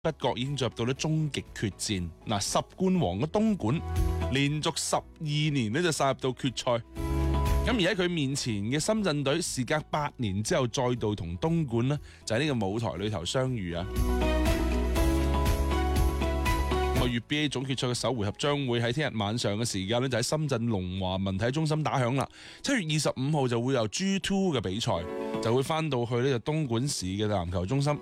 不覺已經進入到咗終極決戰。嗱，10冠王嘅東莞連續12年呢就殺入到決賽。咁而喺佢面前嘅深圳隊，時隔8年之後再度同東莞呢就喺呢個舞台裏頭相遇啊！粵 BA 總決賽嘅首回合將會喺聽日晚上嘅時間呢就喺深圳龍華文體中心打響啦。7月25號就會由 G2 嘅比賽就會翻到去呢個東莞市嘅籃球中心。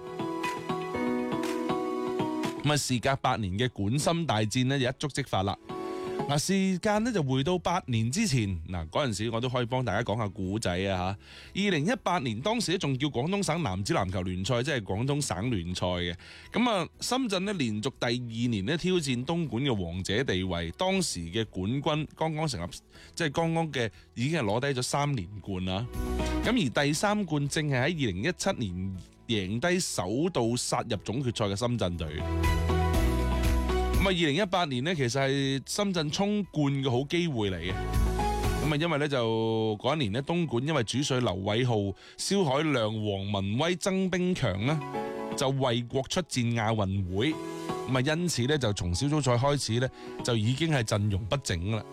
咁啊，時隔8年嘅莞深大戰呢就一觸即發啦。嗱，時間呢就回到8年之前，嗱嗰陣時我都可以幫大家講下古仔啊嚇。2018年當時仲叫廣東省男子籃球聯賽，即係廣東省聯賽嘅。咁啊，深圳呢連續第2年呢挑戰東莞嘅王者地位，當時嘅冠軍剛剛成立，即係剛剛嘅已經係攞低咗3連冠啦。咁而第3冠正係喺2017年贏低首度殺入總決賽嘅深圳隊。咁啊，2018年呢，其實係深圳衝冠嘅好機會嚟嘅。咁啊，因為呢，就嗰一年呢，東莞因為主帥劉偉浩、蕭海亮、黃文威、曾兵強呢，就為國出戰亞運會。咁啊，因此呢，就從小組賽開始呢，就已經係陣容不整啦。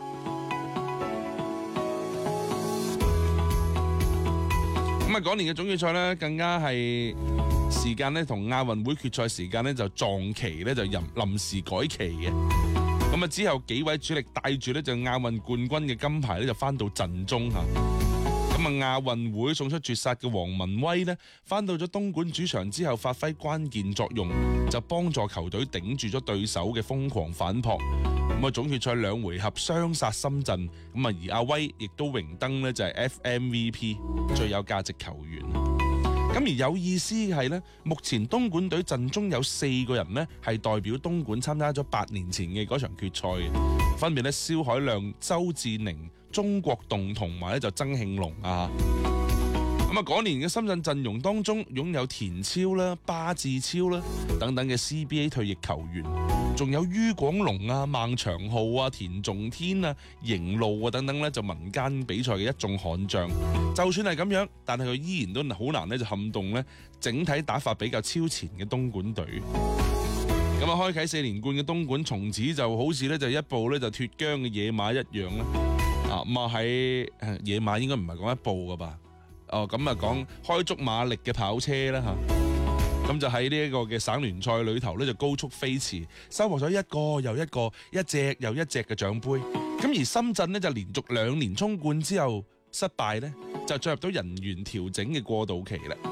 咁啊，嗰年嘅總決賽呢，更加係時間呢，同亞運會決賽時間呢，就撞期呢，就臨時改期嘅。咁啊，之後幾位主力帶住呢，就亞運冠軍嘅金牌呢，就翻到陣中嚇。咁啊，亞運會送出絕殺嘅黃文威呢，翻到咗東莞主場之後發揮關鍵作用，就幫助球隊頂住咗對手嘅瘋狂反撲。咁啊，總決賽2回合雙殺深圳。咁啊，而阿威亦都榮登呢，就係 FMVP 最有價值球員。咁而有意思嘅係呢，目前東莞隊陣中有4個人呢係代表東莞參加咗8年前嘅嗰場決賽嘅，分別呢蕭海亮、周志寧、鍾國棟同埋呢就曾慶龍啊。咁啊，嗰年嘅深圳陣容當中擁有田超啦、巴志超啦等等嘅 CBA 退役球員，仲有于廣龍啊、孟長浩啊、田仲天啊、邢路啊等等咧，就民間比賽嘅一眾悍將。就算係咁樣，但係佢依然都好難咧就撼動咧整體打法比較超前嘅東莞隊。咁啊，開啟4連冠嘅東莞，從此就好似咧就一部咧就脫韁嘅野馬一樣啦。啊，咁啊喺野馬應該唔係講一部噶吧？哦，咁啊講開足馬力嘅跑車啦嚇。咁就喺呢一個嘅省聯賽裏頭咧，就高速飛馳，收穫咗一個又一個、一隻又一隻嘅獎杯。咁而深圳呢，就連續2年衝冠之後失敗呢，就進入到人員調整嘅過渡期啦。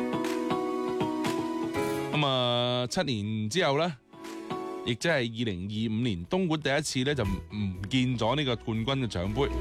咁啊，7年之後呢，亦即係2025年，東莞第一次呢，就唔見咗呢個冠軍嘅獎杯。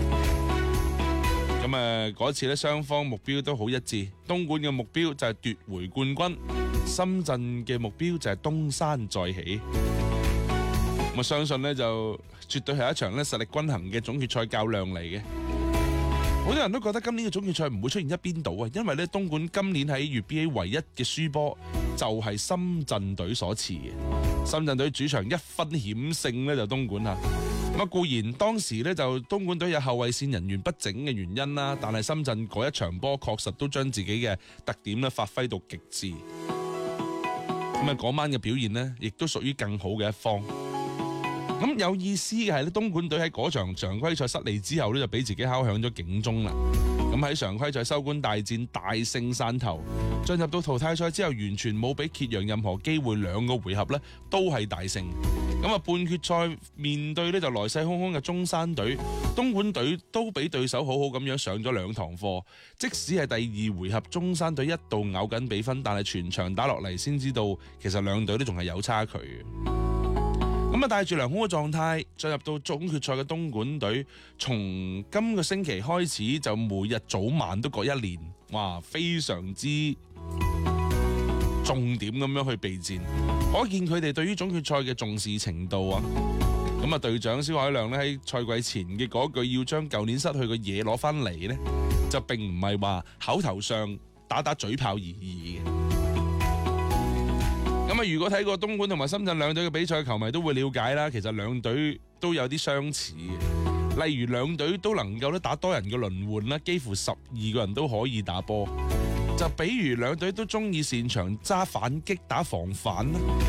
咁嗰次咧，雙方目標都好一致。東莞嘅目標就係奪回冠軍，深圳嘅目標就係東山再起。我相信呢，就絕對係一場咧實力均衡嘅總決賽較量嚟嘅。好多人都覺得今年嘅總決賽唔會出現一邊倒啊，因為咧東莞今年喺粵 BA 唯一嘅輸波就係深圳隊所賜嘅。深圳隊主場1分險勝咧就東莞啊。咁固然當時咧就東莞隊有後衛線人員不整嘅原因啦，但係深圳嗰一場波確實都將自己嘅特點咧發揮到極致。咁啊嗰晚嘅表現呢，亦都屬於更好嘅一方。咁有意思嘅係咧，東莞隊喺嗰場常規賽失利之後咧，就俾自己敲響咗警鐘啦。咁喺常規賽收官大戰大勝汕頭，進入到淘汰賽之後，完全冇俾揭陽任何機會，2個回合咧都係大勝。咁啊，半決賽面對呢就來勢洶洶嘅中山隊，東莞隊都俾對手好好咁樣上咗2堂課。即使係第2回合，中山隊一度咬緊比分，但係全場打落嚟先知道，其實兩隊都仲係有差距嘅。咁啊，帶住良好嘅狀態進入到總決賽嘅東莞隊，從今個星期開始就每日早晚都各1練，哇，非常之重點咁樣去備戰，可見佢哋對於總決賽嘅重視程度啊！咁啊，隊長蕭海亮咧喺賽季前嘅嗰句要將舊年失去嘅嘢攞翻嚟呢，就並唔係話口頭上打嘴炮而已嘅。咁啊，如果睇過東莞同埋深圳兩隊嘅比賽，球迷都會了解啦。其實兩隊都有啲相似嘅，例如兩隊都能夠打多人嘅輪換啦，幾乎12個人都可以打波。 就比如兩隊都中意擅長揸反擊打防反啦。